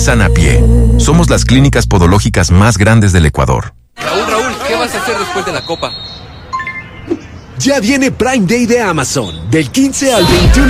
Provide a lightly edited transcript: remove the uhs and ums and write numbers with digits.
Sanapié. Somos las clínicas podológicas más grandes del Ecuador. Raúl, ¿qué vas a hacer después de la copa? Ya viene Prime Day de Amazon, del 15 al 21